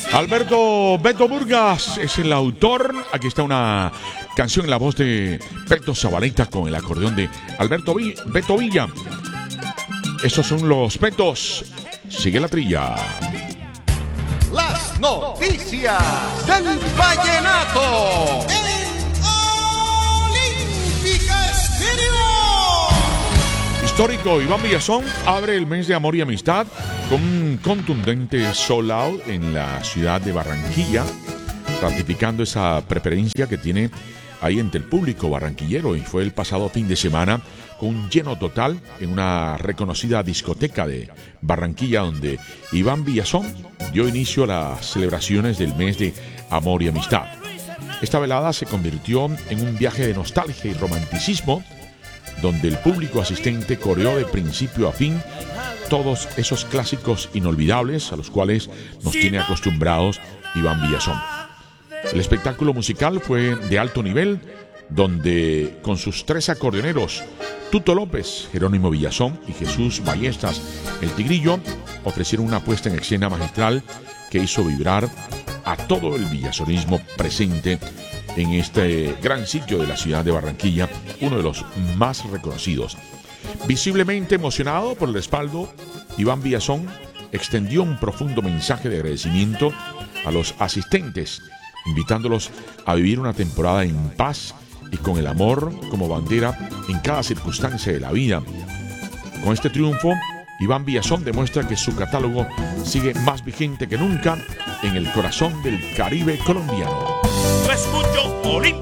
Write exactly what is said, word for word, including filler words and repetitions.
Alberto Beto Burgas es el autor. Aquí está una canción en la voz de Beto Zabaleta con el acordeón de Alberto Vi- Beto Villa. Estos son los Betos. Sigue la trilla. Las noticias del vallenato en Olímpica Estéreo. Histórico Iván Villazón abre el mes de amor y amistad con un contundente sold out en la ciudad de Barranquilla, ratificando esa preferencia que tiene ahí entre el público barranquillero, y fue el pasado fin de semana con un lleno total en una reconocida discoteca de Barranquilla donde Iván Villazón dio inicio a las celebraciones del mes de amor y amistad. Esta velada se convirtió en un viaje de nostalgia y romanticismo donde el público asistente coreó de principio a fin todos esos clásicos inolvidables a los cuales nos tiene acostumbrados Iván Villazón. El espectáculo musical fue de alto nivel, donde con sus tres acordeoneros, Tuto López, Jerónimo Villazón y Jesús Ballestas, el Tigrillo, ofrecieron una puesta en escena magistral que hizo vibrar a todo el villazonismo presente en este gran sitio de la ciudad de Barranquilla, uno de los más reconocidos. Visiblemente emocionado por el respaldo, Iván Villazón extendió un profundo mensaje de agradecimiento a los asistentes, invitándolos a vivir una temporada en paz y con el amor como bandera en cada circunstancia de la vida. Con este triunfo, Iván Villazón demuestra que su catálogo sigue más vigente que nunca en el corazón del Caribe colombiano. Yo escucho Olímpica.